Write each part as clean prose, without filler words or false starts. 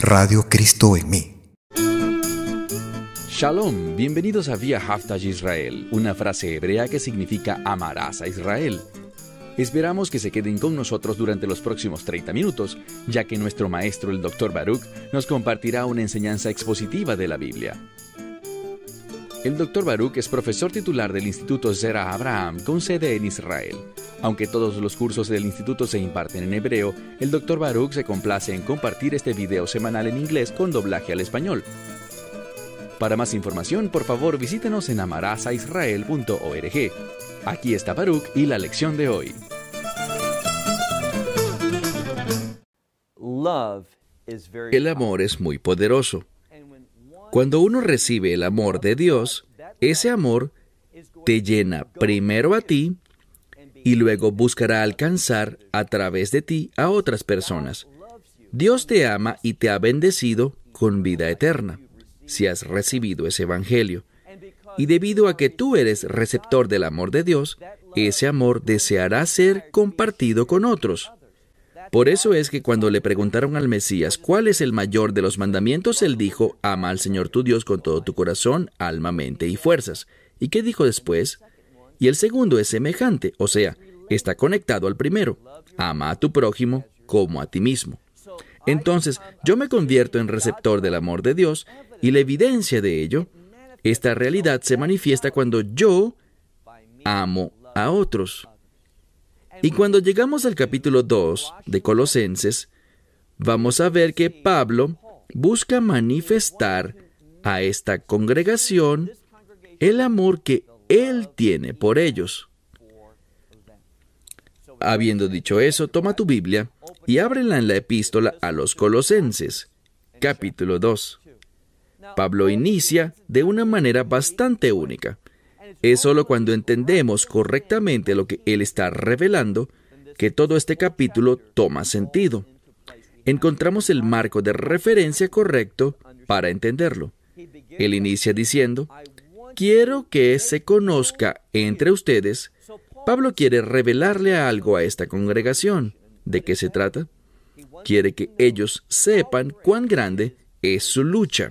Radio Cristo en mí. Shalom, bienvenidos a Vía Haftaj Israel, una frase hebrea que significa amarás a Israel. Esperamos que se queden con nosotros durante los próximos 30 minutos, ya que nuestro maestro, el Dr. Baruch, nos compartirá una enseñanza expositiva de la Biblia. El Dr. Baruch es profesor titular del Instituto Zera Abraham, con sede en Israel. Aunque todos los cursos del instituto se imparten en hebreo, el Dr. Baruch se complace en compartir este video semanal en inglés con doblaje al español. Para más información, por favor, visítenos en amarasaisrael.org. Aquí está Baruch y la lección de hoy. El amor es muy poderoso. Cuando uno recibe el amor de Dios, ese amor te llena primero a ti y luego buscará alcanzar a través de ti a otras personas. Dios te ama y te ha bendecido con vida eterna, si has recibido ese evangelio. Y debido a que tú eres receptor del amor de Dios, ese amor deseará ser compartido con otros. Por eso es que cuando le preguntaron al Mesías cuál es el mayor de los mandamientos, él dijo, ama al Señor tu Dios con todo tu corazón, alma, mente y fuerzas. ¿Y qué dijo después? Y el segundo es semejante, o sea, está conectado al primero. Ama a tu prójimo como a ti mismo. Entonces, yo me convierto en receptor del amor de Dios y la evidencia de ello, esta realidad se manifiesta cuando yo amo a otros. Y cuando llegamos al capítulo 2 de Colosenses, vamos a ver que Pablo busca manifestar a esta congregación el amor que él tiene por ellos. Habiendo dicho eso, toma tu Biblia y ábrela en la epístola a los Colosenses, capítulo 2. Pablo inicia de una manera bastante única. Es solo cuando entendemos correctamente lo que él está revelando que todo este capítulo toma sentido. Encontramos el marco de referencia correcto para entenderlo. Él inicia diciendo, quiero que se conozca entre ustedes. Pablo quiere revelarle algo a esta congregación. ¿De qué se trata? Quiere que ellos sepan cuán grande es su lucha.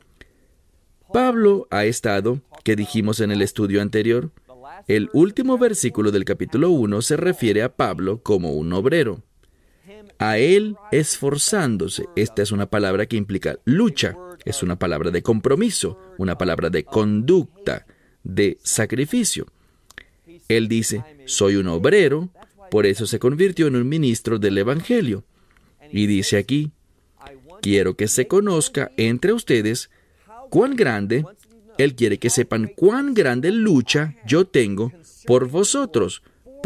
Pablo ha estado, que dijimos en el estudio anterior, el último versículo del capítulo 1 se refiere a Pablo como un obrero. A él esforzándose. Esta es una palabra que implica lucha. Es una palabra de compromiso, una palabra de conducta, de sacrificio. Él dice, soy un obrero, por eso se convirtió en un ministro del Evangelio. Y dice aquí, quiero que se conozca entre ustedes cuán grande, él quiere que sepan cuán grande lucha yo tengo por vosotros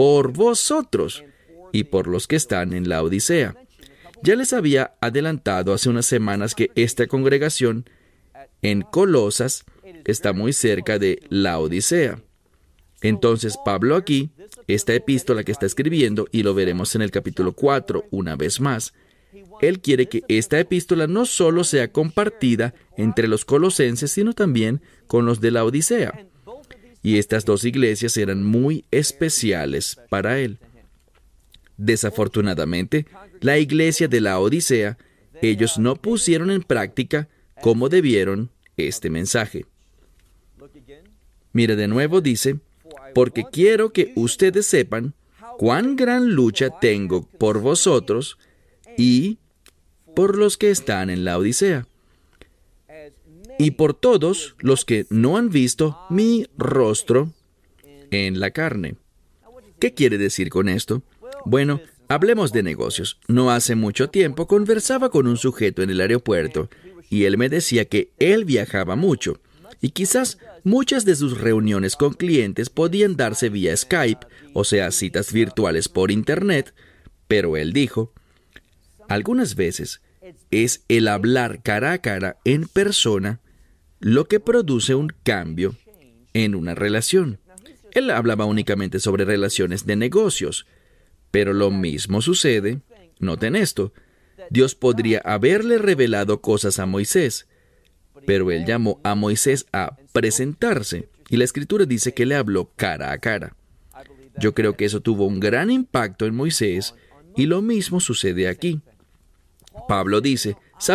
y por los que están en la Odisea. Ya les había adelantado hace unas semanas que esta congregación en Colosas está muy cerca de la Odisea. Entonces Pablo aquí, esta epístola que está escribiendo, y lo veremos en el capítulo 4 una vez más, él quiere que esta epístola no solo sea compartida entre los colosenses, sino también con los de la Odisea. Y estas dos iglesias eran muy especiales para él. Desafortunadamente, la iglesia de la Odisea, ellos no pusieron en práctica como debieron este mensaje. Mira de nuevo, dice, porque quiero que ustedes sepan cuán gran lucha tengo por vosotros y por los que están en la Odisea, y por todos los que no han visto mi rostro en la carne. ¿Qué quiere decir con esto? Bueno, hablemos de negocios. No hace mucho tiempo conversaba con un sujeto en el aeropuerto, y él me decía que él viajaba mucho, y quizás muchas de sus reuniones con clientes podían darse vía Skype, o sea, citas virtuales por Internet, pero él dijo, algunas veces es el hablar cara a cara en persona lo que produce un cambio en una relación. Él hablaba únicamente sobre relaciones de negocios, pero lo mismo sucede, noten esto, Dios podría haberle revelado cosas a Moisés, pero él llamó a Moisés a presentarse, y la Escritura dice que le habló cara a cara. Yo creo que eso tuvo un gran impacto en Moisés, y lo mismo sucede aquí. Pablo dice, ¿saben?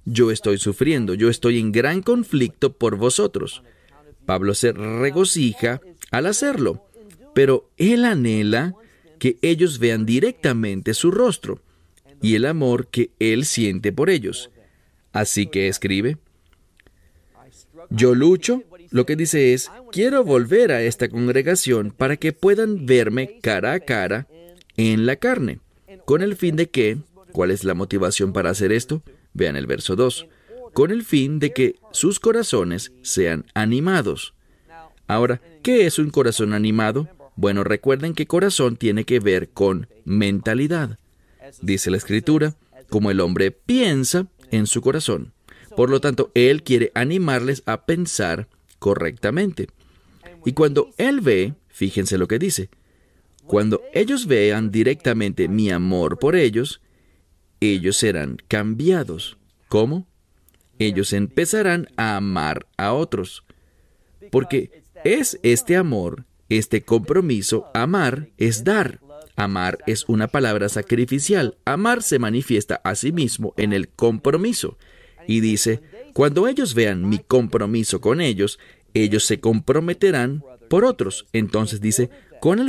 yo estoy sufriendo, yo estoy en gran conflicto por vosotros. Pablo se regocija al hacerlo, pero él anhela que ellos vean directamente su rostro y el amor que él siente por ellos. Así que escribe, yo lucho, lo que dice es, quiero volver a esta congregación para que puedan verme cara a cara en la carne, con el fin de que, ¿cuál es la motivación para hacer esto? Vean el verso 2, con el fin de que sus corazones sean animados. Ahora, ¿qué es un corazón animado? Bueno, recuerden que corazón tiene que ver con mentalidad. Dice la Escritura, como el hombre piensa en su corazón. Por lo tanto, Él quiere animarles a pensar correctamente. Y cuando Él ve, fíjense lo que dice, cuando ellos vean directamente mi amor por ellos, ellos serán cambiados. ¿Cómo? Ellos empezarán a amar a otros. Porque es este amor, este compromiso, amar es dar. Amar es una palabra sacrificial. Amar se manifiesta a sí mismo en el compromiso. Y dice, cuando ellos vean mi compromiso con ellos, ellos se comprometerán por otros. Entonces dice, con el